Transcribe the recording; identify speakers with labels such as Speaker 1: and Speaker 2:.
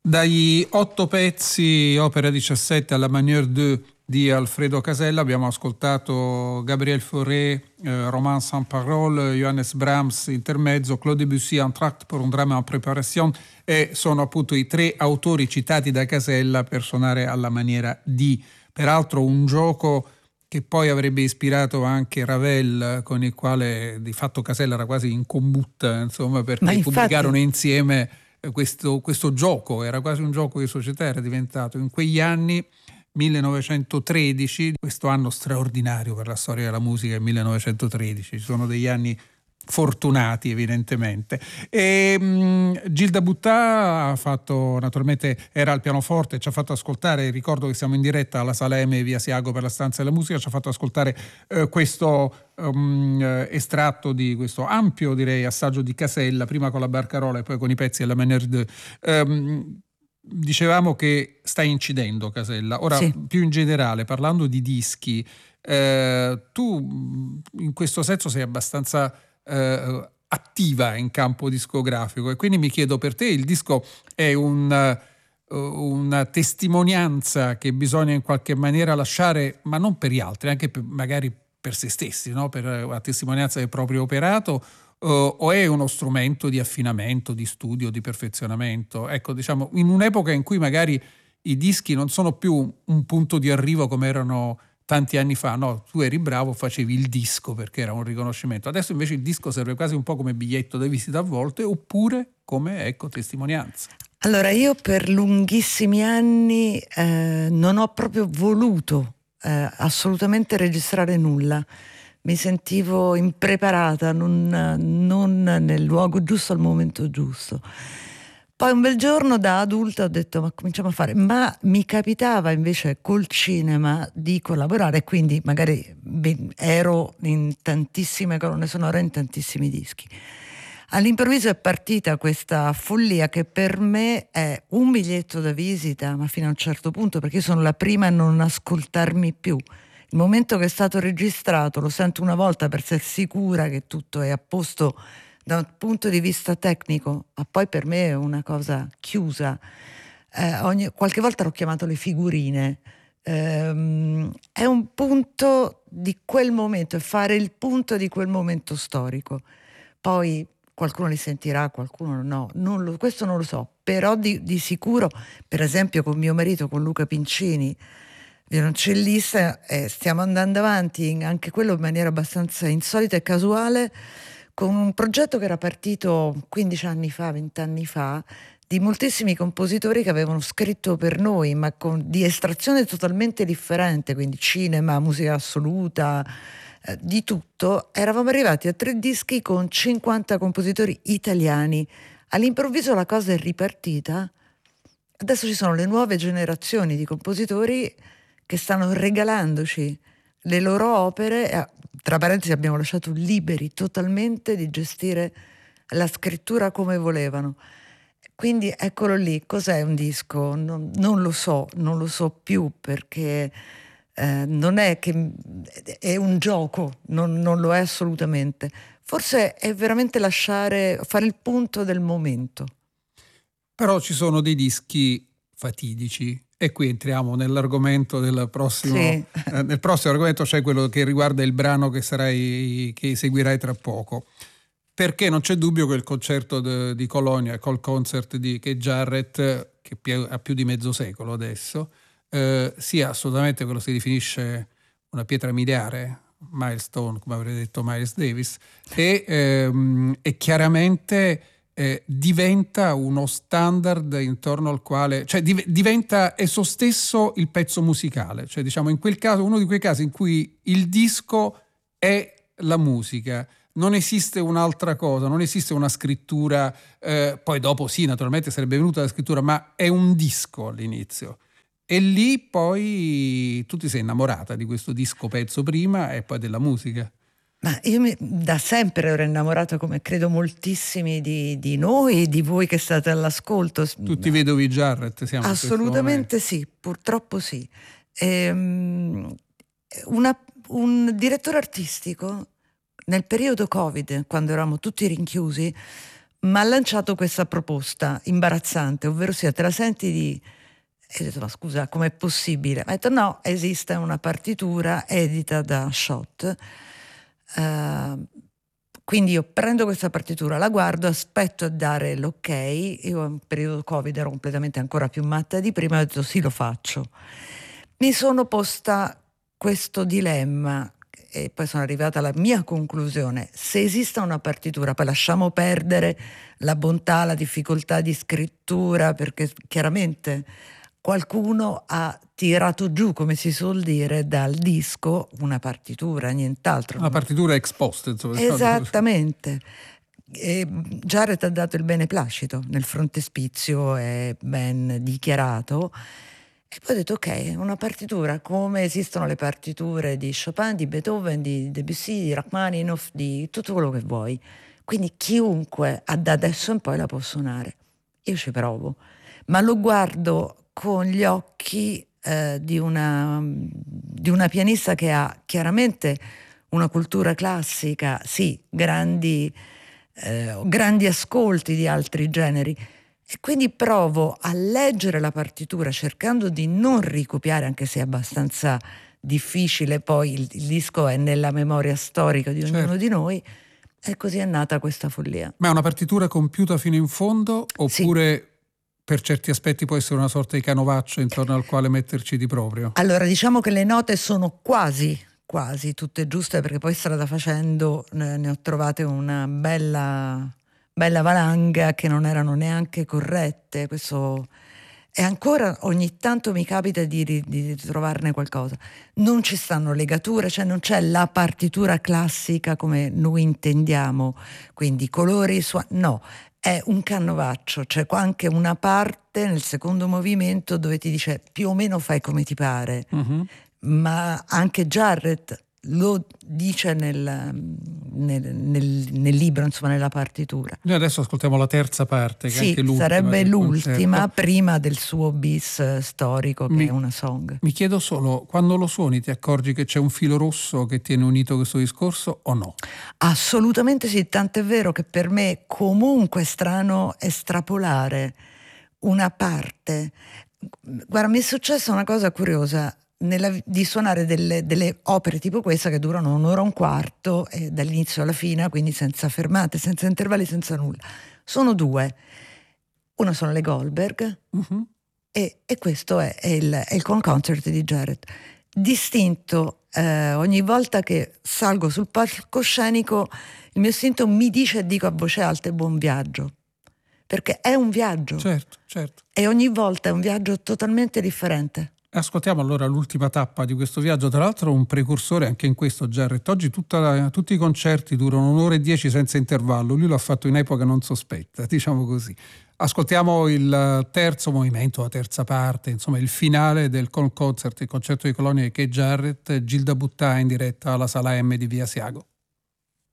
Speaker 1: Dagli 8 pezzi, opera 17 alla Manière de di Alfredo Casella, abbiamo ascoltato Gabriel Fauré, Roman sans parole, Johannes Brahms, intermezzo, Claude Debussy, Entr'acte pour un drame en préparation, e sono appunto i tre autori citati da Casella per suonare alla maniera di. Peraltro un gioco che poi avrebbe ispirato anche Ravel, con il quale di fatto Casella era quasi in combutta, insomma,
Speaker 2: Ma
Speaker 1: perché
Speaker 2: infatti,
Speaker 1: pubblicarono insieme questo gioco, era quasi un gioco di società, era diventato in quegli anni, 1913, questo anno straordinario per la storia della musica, il 1913, ci sono degli anni fortunati evidentemente. E Gilda Buttà ha fatto, naturalmente era al pianoforte, ci ha fatto ascoltare, ricordo che siamo in diretta alla Sala M via Siago per la stanza della musica, ci ha fatto ascoltare questo estratto di questo ampio, direi, assaggio di Casella, prima con la Barcarola e poi con i pezzi della Manière de. Dicevamo che sta incidendo Casella. Ora,
Speaker 2: sì.
Speaker 1: più in generale, parlando di dischi, tu in questo senso sei abbastanza attiva in campo discografico, e quindi mi chiedo, per te il disco è una testimonianza che bisogna in qualche maniera lasciare, ma non per gli altri, anche magari per se stessi, no? Per la testimonianza del proprio operato, o è uno strumento di affinamento, di studio, di perfezionamento? Ecco, diciamo, in un'epoca in cui magari i dischi non sono più un punto di arrivo come erano tanti anni fa, no, tu eri bravo, facevi il disco perché era un riconoscimento. Adesso invece il disco serve quasi un po' come biglietto da visita a volte, oppure come, ecco, testimonianza.
Speaker 2: Allora, io per lunghissimi anni non ho proprio voluto assolutamente registrare nulla. Mi sentivo impreparata, non nel luogo giusto al momento giusto. Poi un bel giorno da adulta ho detto ma cominciamo a fare, ma mi capitava invece col cinema di collaborare, quindi magari ero in tantissime colonne sonore, in tantissimi dischi. All'improvviso è partita questa follia che per me è un biglietto da visita, ma fino a un certo punto, perché io sono la prima a non ascoltarmi più. Il momento che è stato registrato lo sento una volta per essere sicura che tutto è a posto da un punto di vista tecnico, ma poi per me è una cosa chiusa. Qualche volta l'ho chiamato le figurine. È un punto di quel momento, è fare il punto di quel momento storico. Poi qualcuno li sentirà, qualcuno no, questo non lo so, però di sicuro, per esempio con mio marito, con Luca Pincini, violoncellista, stiamo andando avanti anche quello in maniera abbastanza insolita e casuale, con un progetto che era partito 15 anni fa, 20 anni fa, di moltissimi compositori che avevano scritto per noi, ma di estrazione totalmente differente, quindi cinema, musica assoluta, di tutto. Eravamo arrivati a 3 dischi con 50 compositori italiani. All'improvviso la cosa è ripartita. Adesso ci sono le nuove generazioni di compositori che stanno regalandoci le loro opere. Tra parentesi, abbiamo lasciato liberi totalmente di gestire la scrittura come volevano. Quindi eccolo lì, cos'è un disco? Non lo so, non lo so più, perché non è che è un gioco, non lo è assolutamente. Forse è veramente fare il punto del momento.
Speaker 1: Però ci sono dei dischi fatidici, e qui entriamo nell'argomento del prossimo.
Speaker 2: Sì.
Speaker 1: Nel prossimo argomento c'è quello che riguarda il brano che che eseguirai tra poco, perché non c'è dubbio che il concerto di Colonia, col concert di Keith Jarrett, che ha più di mezzo secolo adesso, sia assolutamente quello che si definisce una pietra miliare, milestone, come avrebbe detto Miles Davis, e chiaramente diventa uno standard intorno al quale, cioè diventa esso stesso il pezzo musicale, cioè diciamo in quel caso, uno di quei casi in cui il disco è la musica, non esiste un'altra cosa, non esiste una scrittura, poi dopo sì, naturalmente sarebbe venuta la scrittura, ma è un disco all'inizio. E lì poi tu ti sei innamorata di questo disco pezzo prima e poi della musica.
Speaker 2: Ma io da sempre ero innamorata, come credo moltissimi di noi, di voi che state all'ascolto.
Speaker 1: Tutti i vedovi Jarrett siamo in questo momento.
Speaker 2: Assolutamente sì, purtroppo sì. Un direttore artistico nel periodo Covid, quando eravamo tutti rinchiusi, mi ha lanciato questa proposta imbarazzante, ovvero sia, te la senti di... E ho detto, ma scusa, com'è possibile? Mi ha detto, no, esiste una partitura edita da Schott. Quindi io prendo questa partitura, la guardo, aspetto a dare l'ok. Io in periodo Covid ero completamente ancora più matta di prima, ho detto sì, lo faccio. Mi sono posta questo dilemma e poi sono arrivata alla mia conclusione: se esiste una partitura, poi lasciamo perdere la bontà, la difficoltà di scrittura, perché chiaramente qualcuno ha tirato giù, come si suol dire, dal disco una partitura, nient'altro.
Speaker 1: Una partitura ex post, insomma.
Speaker 2: Esattamente. E Jarrett ha dato il beneplacito nel frontespizio, è ben dichiarato. E poi ho detto, ok, una partitura come esistono le partiture di Chopin, di Beethoven, di Debussy, di Rachmaninoff, di tutto quello che vuoi. Quindi chiunque da adesso in poi la può suonare. Io ci provo, ma lo guardo con gli occhi di una pianista che ha chiaramente una cultura classica, sì, grandi ascolti di altri generi, e quindi provo a leggere la partitura cercando di non ricopiare, anche se è abbastanza difficile, poi il disco è nella memoria storica di ognuno di noi, e così è nata questa follia.
Speaker 1: Ma è una partitura compiuta fino in fondo, oppure
Speaker 2: sì,
Speaker 1: per certi aspetti può essere una sorta di canovaccio intorno al quale metterci di proprio?
Speaker 2: Allora, diciamo che le note sono quasi tutte giuste, perché poi strada facendo ne ho trovate una bella valanga che non erano neanche corrette. Questo, e ancora ogni tanto mi capita di ritrovarne qualcosa. Non ci stanno legature, cioè non c'è la partitura classica come noi intendiamo, quindi colori, no, è un canovaccio, c'è anche una parte nel secondo movimento dove ti dice più o meno fai come ti pare.
Speaker 1: Uh-huh.
Speaker 2: Ma anche Jarrett lo dice nel libro, insomma, nella partitura.
Speaker 1: Noi adesso ascoltiamo la terza parte, che è
Speaker 2: sì,
Speaker 1: anche l'ultima.
Speaker 2: Sarebbe l'ultima,
Speaker 1: concerto.
Speaker 2: prima del suo bis storico, che è una song.
Speaker 1: Mi chiedo solo, quando lo suoni ti accorgi che c'è un filo rosso che tiene unito questo discorso o no?
Speaker 2: Assolutamente sì, tant'è vero che per me comunque è strano estrapolare una parte. Guarda, mi è successa una cosa curiosa di suonare delle opere tipo questa che durano un'ora e un quarto, dall'inizio alla fine, quindi senza fermate, senza intervalli, senza nulla. Sono due. Una sono le Goldberg,
Speaker 1: uh-huh.
Speaker 2: e questo è il concert di Jarrett. Distinto, ogni volta che salgo sul palcoscenico il mio istinto mi dice e dico a voce alta buon viaggio, perché è un viaggio.
Speaker 1: Certo.
Speaker 2: E ogni volta è un viaggio totalmente differente.
Speaker 1: Ascoltiamo allora l'ultima tappa di questo viaggio, tra l'altro un precursore anche in questo, Jarrett. Oggi tutti i concerti durano 1 ora e 10 senza intervallo, lui l'ha fatto in epoca non sospetta, diciamo così. Ascoltiamo il terzo movimento, la terza parte, insomma il finale del concert, il concerto di Colonia di Keith Jarrett, Gilda Buttà in diretta alla Sala M di Via Asiago.